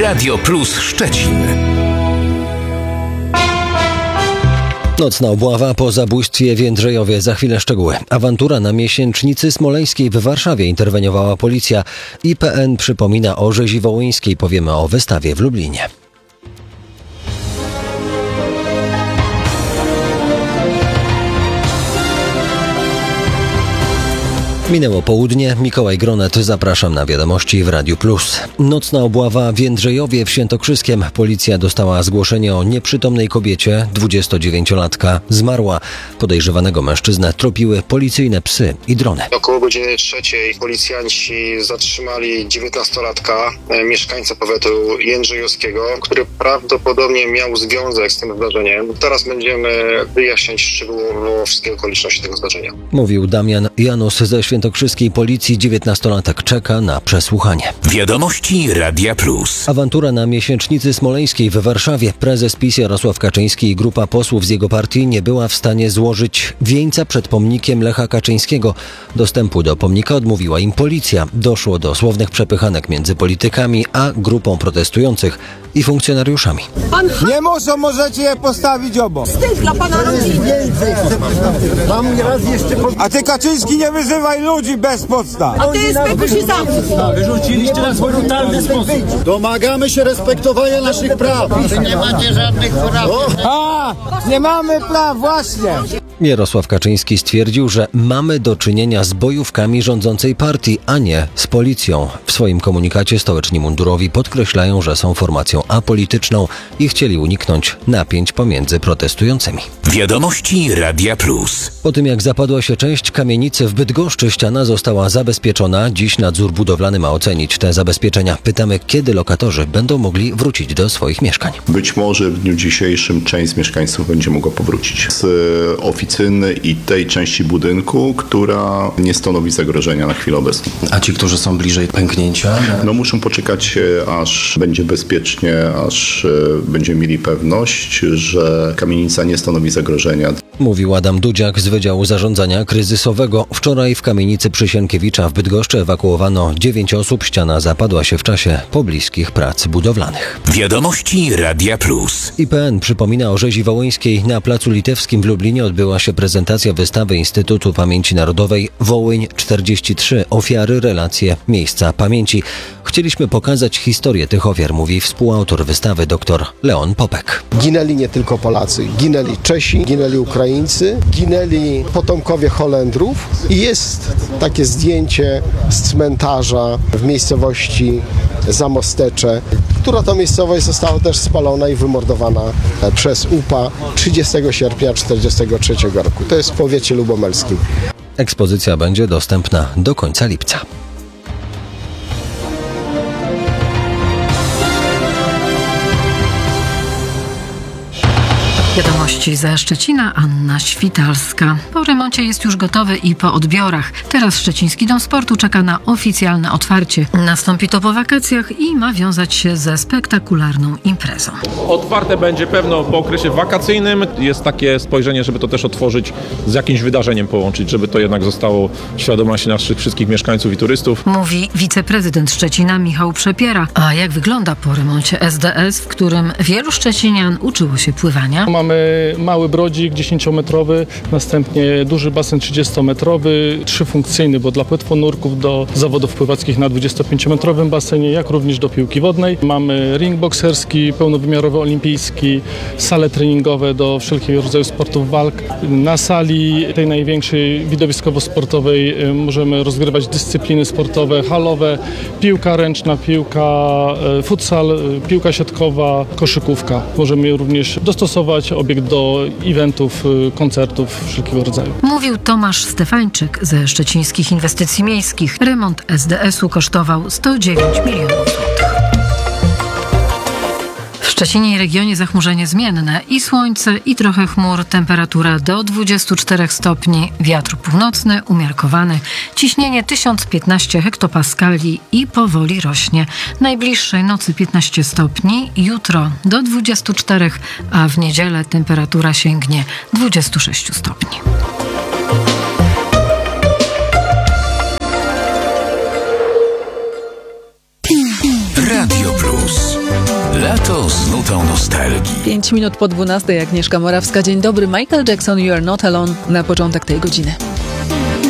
Radio Plus Szczecin. Nocna obława po zabójstwie w Jędrzejowie. Za chwilę szczegóły. Awantura na Miesięcznicy Smoleńskiej w Warszawie. Interweniowała policja. IPN przypomina o rzezi wołyńskiej. Powiemy o wystawie w Lublinie. Minęło południe. Mikołaj Gronet, zapraszam na wiadomości w Radiu Plus. Nocna obława w Jędrzejowie w Świętokrzyskiem. Policja dostała zgłoszenie o nieprzytomnej kobiecie. 29-latka zmarła. Podejrzewanego mężczyznę tropiły policyjne psy i drony. Około godziny 3 policjanci zatrzymali 19-latka, mieszkańca powiatu jędrzejowskiego, który prawdopodobnie miał związek z tym zdarzeniem. Teraz będziemy wyjaśniać szczegółowo wszystkie okoliczności tego zdarzenia. Mówił Damian Janus ze świętokrzyskiej policji. 19-latek czeka na przesłuchanie. Wiadomości Radia Plus. Awantura na Miesięcznicy Smoleńskiej w Warszawie. Prezes PiS Jarosław Kaczyński i grupa posłów z jego partii nie była w stanie złożyć wieńca przed pomnikiem Lecha Kaczyńskiego. Dostępu do pomnika odmówiła im policja. Doszło do słownych przepychanek między politykami a grupą protestujących i funkcjonariuszami. Możecie je postawić obok. Wstyd dla pana rodziny. A ty, Kaczyński, nie wyzywaj ludzi bez podstaw. A to jest spekulizacja. Wyrzuciliście nas w brutalny sposób. Domagamy się respektowania naszych praw. Nie macie żadnych praw. Nie mamy praw, właśnie. Jarosław Kaczyński stwierdził, że mamy do czynienia z bojówkami rządzącej partii, a nie z policją. W swoim komunikacie stołeczni mundurowi podkreślają, że są formacją apolityczną i chcieli uniknąć napięć pomiędzy protestującymi. Wiadomości Radia Plus. Po tym jak zapadła się część kamienicy w Bydgoszczy, ściana została zabezpieczona. Dziś nadzór budowlany ma ocenić te zabezpieczenia. Pytamy, kiedy lokatorzy będą mogli wrócić do swoich mieszkań. Być może w dniu dzisiejszym część z mieszkańców będzie mogła powrócić z oficyny i tej części budynku, która nie stanowi zagrożenia na chwilę obecną. A ci, którzy są bliżej pęknięcia? Muszą poczekać, aż będzie bezpiecznie, aż będziemy mieli pewność, że kamienica nie stanowi zagrożenia. Mówił Adam Dudziak z Wydziału Zarządzania Kryzysowego. Wczoraj w kamienicy przy Sienkiewicza w Bydgoszczy ewakuowano 9 osób. Ściana zapadła się w czasie pobliskich prac budowlanych. Wiadomości Radia Plus. IPN przypomina o rzezi wołyńskiej. Na Placu Litewskim w Lublinie odbyła się prezentacja wystawy Instytutu Pamięci Narodowej Wołyń 43. Ofiary, relacje, miejsca pamięci. Chcieliśmy pokazać historię tych ofiar, mówi współautor wystawy dr Leon Popek. Ginęli nie tylko Polacy, ginęli Czesi, ginęli Ukraińcy, ginęli potomkowie Holendrów i jest takie zdjęcie z cmentarza w miejscowości Zamostecze, która to miejscowość została też spalona i wymordowana przez UPA 30 sierpnia 1943 roku. To jest w powiecie lubomelskim. Ekspozycja będzie dostępna do końca lipca. Wiadomości ze Szczecina, Anna Świtalska. Po remoncie jest już gotowy i po odbiorach. Teraz Szczeciński Dom Sportu czeka na oficjalne otwarcie. Nastąpi to po wakacjach i ma wiązać się ze spektakularną imprezą. Otwarte będzie pewno po okresie wakacyjnym. Jest takie spojrzenie, żeby to też otworzyć z jakimś wydarzeniem połączyć, żeby to jednak zostało w świadomości naszych wszystkich mieszkańców i turystów. Mówi wiceprezydent Szczecina Michał Przepiera. A jak wygląda po remoncie SDS, w którym wielu szczecinian uczyło się pływania? Mamy mały brodzik 10-metrowy, następnie duży basen 30-metrowy, 3-funkcyjny, bo dla płetwonurków do zawodów pływackich na 25-metrowym basenie, jak również do piłki wodnej. Mamy ring bokserski, pełnowymiarowy olimpijski, sale treningowe do wszelkiego rodzaju sportów walk. Na sali tej największej widowiskowo-sportowej możemy rozgrywać dyscypliny sportowe, halowe, piłka ręczna, piłka futsal, piłka siatkowa, koszykówka. Możemy również dostosować obiekt do eventów, koncertów wszelkiego rodzaju. Mówił Tomasz Stefańczyk ze Szczecińskich Inwestycji Miejskich. Remont SDS-u kosztował 109 milionów złotych. W Szczecinie i regionie zachmurzenie zmienne i słońce, i trochę chmur. Temperatura do 24 stopni. Wiatr północny, umiarkowany. Ciśnienie 1015 hektopaskali i powoli rośnie. Najbliższej nocy 15 stopni, jutro do 24, a w niedzielę temperatura sięgnie 26 stopni. Radio Plus. Lato z nutą nostalgii. 5 minut po 12, Agnieszka Morawska. Dzień dobry. Michael Jackson, You Are Not Alone na początek tej godziny.